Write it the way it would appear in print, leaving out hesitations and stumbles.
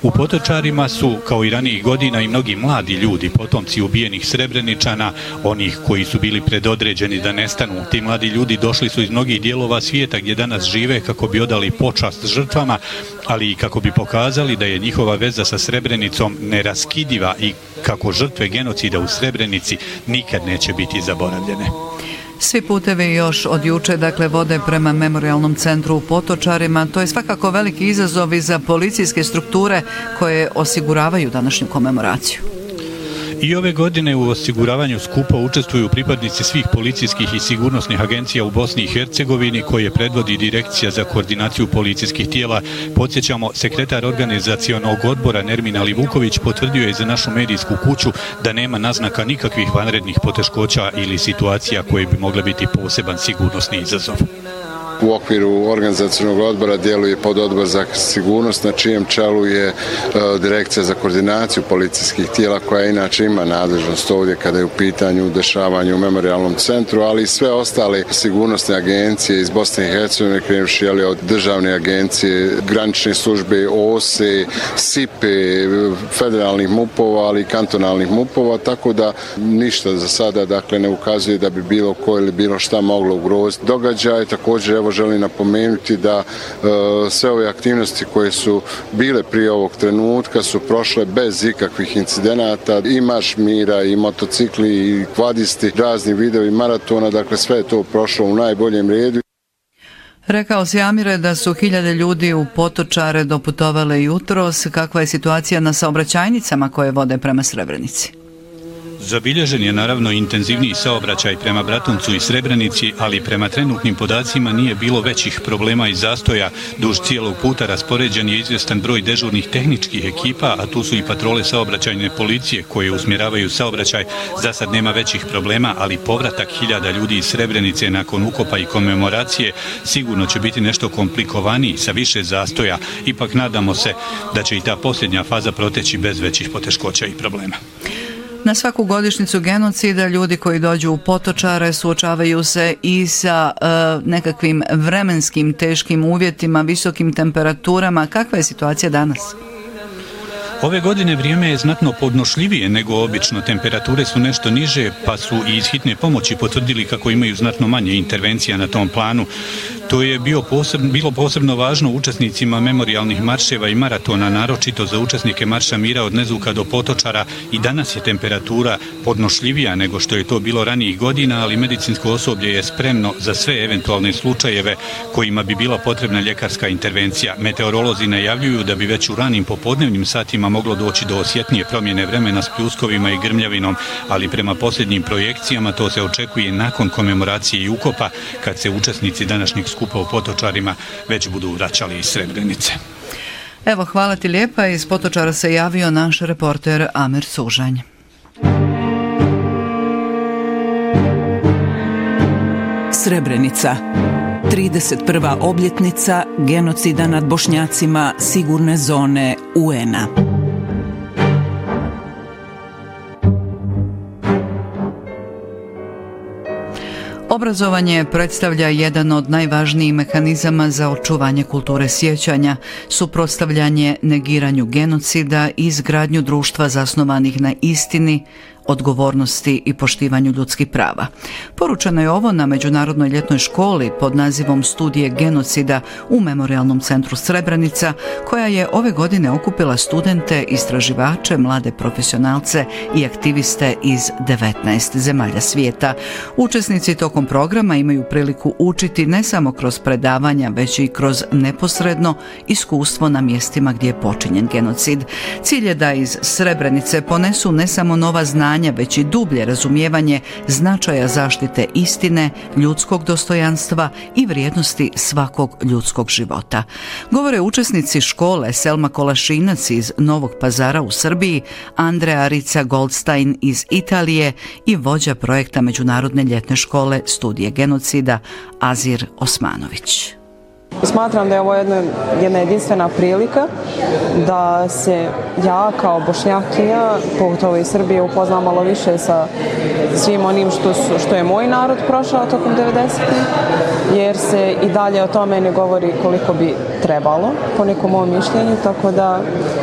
U Potočarima su, kao i ranijih godina, i mnogi mladi ljudi, potomci ubijenih Srebreničana, onih koji su bili predodređeni da nestanu. Ti mladi ljudi došli su iz mnogih dijelova svijeta gdje danas žive kako bi odali počast žrtvama, ali i kako bi pokazali da je njihova veza sa Srebrenicom neraskidiva i kako žrtve genocida u Srebrenici nikad neće biti zaboravljene. Svi putevi još od juče vode prema memorijalnom centru u Potočarima. To je svakako veliki izazov i za policijske strukture koje osiguravaju današnju komemoraciju. I ove godine u osiguravanju skupa učestvuju pripadnici svih policijskih i sigurnosnih agencija u Bosni i Hercegovini koje predvodi Direkcija za koordinaciju policijskih tijela. Podsjećamo, sekretar organizacionog odbora Nermin Alivuković potvrdio je za našu medijsku kuću da nema naznaka nikakvih vanrednih poteškoća ili situacija koje bi mogle biti poseban sigurnosni izazov. U okviru organizacionog odbora djeluje pododbor za sigurnost, na čijem čelu je Direkcija za koordinaciju policijskih tijela koja inače ima nadležnost ovdje kada je u pitanju dešavanje u memorijalnom centru, ali i sve ostale sigurnosne agencije iz Bosne i Hercegovine, krenuvši od državne agencije, granične službe, OSE, SIPE, federalnih MUP-ova, ali i kantonalnih MUP-ova, tako da ništa za sada ne ukazuje da bi bilo ko ili bilo šta moglo ugroziti događaj. Također želim napomenuti da sve ove aktivnosti koje su bile prije ovog trenutka su prošle bez ikakvih incidenata, i marš mira, i motocikli, i kvadisti, razni vidovi maratona, sve je to prošlo u najboljem redu. Rekao si, Amire, da su hiljade ljudi u Potočare doputovale jutros. Kakva je situacija na saobraćajnicama koje vode prema Srebrenici? Zabilježen je naravno intenzivniji saobraćaj prema Bratuncu i Srebrenici, ali prema trenutnim podacima nije bilo većih problema i zastoja. Duž cijelog puta raspoređen je izvjestan broj dežurnih tehničkih ekipa, a tu su i patrole saobraćajne policije koje usmjeravaju saobraćaj. Za sad nema većih problema, ali povratak hiljada ljudi iz Srebrenice nakon ukopa i komemoracije sigurno će biti nešto komplikovaniji sa više zastoja. Ipak nadamo se da će i ta posljednja faza proteći bez većih poteškoća i problema. Na svaku godišnjicu genocida ljudi koji dođu u Potočare suočavaju se i sa nekakvim vremenskim teškim uvjetima, visokim temperaturama. Kakva je situacija danas? Ove godine vrijeme je znatno podnošljivije nego obično. Temperature su nešto niže, pa su i iz hitne pomoći potvrdili kako imaju znatno manje intervencija na tom planu. To je bilo posebno važno učesnicima memorijalnih marševa i maratona, naročito za učesnike Marša mira od Nezuka do Potočara. I danas je temperatura podnošljivija nego što je to bilo ranijih godina, ali medicinsko osoblje je spremno za sve eventualne slučajeve kojima bi bila potrebna ljekarska intervencija. Meteorolozi najavljuju da bi već u ranim popodnevnim satima moglo doći do osjetnije promjene vremena s pljuskovima i grmljavinom, ali prema posljednjim projekcijama to se očekuje nakon komemoracije i ukopa, kad se učesnici današnjeg skupa u Potočarima već budu vraćali iz Srebrenice. Evo, hvala ti lijepa. Iz Potočara se javio naš reporter Amir Sužanj. Srebrenica. 31. obljetnica genocida nad Bošnjacima, sigurne zone UN-a. Obrazovanje predstavlja jedan od najvažnijih mehanizama za očuvanje kulture sjećanja, suprotstavljanje negiranju genocida i izgradnju društva zasnovanih na istini, odgovornosti i poštivanju ljudskih prava. Poručeno je ovo na Međunarodnoj ljetnoj školi pod nazivom Studije genocida u Memorijalnom centru Srebrenica, koja je ove godine okupila studente, istraživače, mlade profesionalce i aktiviste iz 19 zemalja svijeta. Učesnici tokom programa imaju priliku učiti ne samo kroz predavanja, već i kroz neposredno iskustvo na mjestima gdje je počinjen genocid. Cilj je da iz Srebrenice ponesu ne samo nova znanja, već i dublje razumijevanje značaja zaštite istine, ljudskog dostojanstva i vrijednosti svakog ljudskog života. Govore učesnici škole Selma Kolašinac iz Novog Pazara u Srbiji, Andrea Rica Goldstein iz Italije i vođa projekta Međunarodne ljetne škole Studije genocida Azir Osmanović. Smatram da je ovo jedna jedinstvena prilika da se ja kao Bošnjakinja, pogotovo iz Srbije, upoznam malo više sa svim onim što je moj narod prošao tokom 90-ih, jer se i dalje o tome ne govori koliko bi trebalo, po nekom mom mišljenju, tako da